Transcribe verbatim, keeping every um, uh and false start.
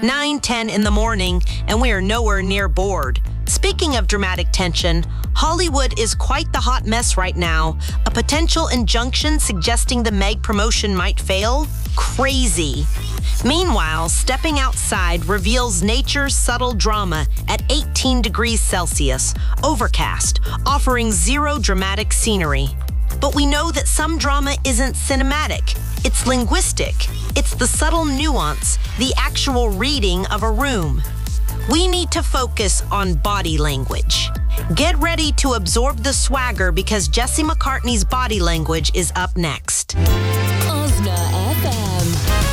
nine ten in the morning, and we are nowhere near bored. Speaking of dramatic tension, Hollywood is quite the hot mess right now. A potential injunction suggesting the Meg promotion might fail? Crazy. Meanwhile, stepping outside reveals nature's subtle drama at eighteen degrees Celsius, overcast, offering zero dramatic scenery. But we know that some drama isn't cinematic. It's linguistic. It's the subtle nuance, the actual reading of a room. We need to focus on body language. Get ready to absorb the swagger because Jesse McCartney's body language is up next.